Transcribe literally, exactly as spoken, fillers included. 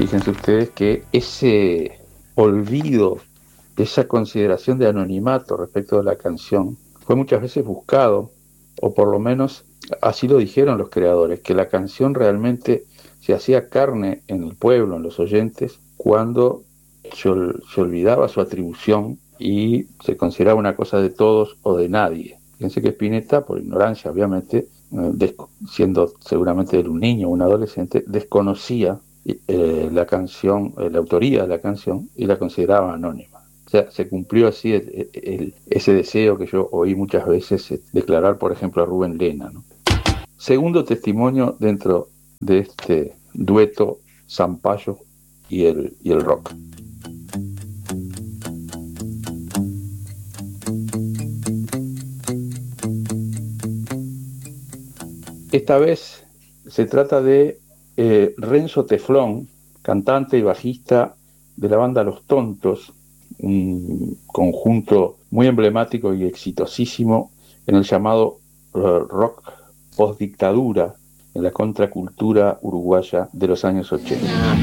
Fíjense ustedes que ese olvido, esa consideración de anonimato respecto de la canción, fue muchas veces buscado, o por lo menos así lo dijeron los creadores, que la canción realmente se hacía carne en el pueblo, en los oyentes, cuando se, ol- se olvidaba su atribución y se consideraba una cosa de todos o de nadie. Fíjense que Spinetta, por ignorancia obviamente, eh, des- siendo seguramente él un niño o un adolescente, desconocía eh, la canción, eh, la autoría de la canción y la consideraba anónima. O sea, se cumplió así el, el, ese deseo que yo oí muchas veces eh, declarar, por ejemplo, a Rubén Lena, ¿no? Segundo testimonio dentro de este dueto Zampayo y el, y el rock. Esta vez se trata de eh, Renzo Teflón, cantante y bajista de la banda Los Tontos, un conjunto muy emblemático y exitosísimo en el llamado uh, rock post-dictadura, en la contracultura uruguaya de los años ochenta.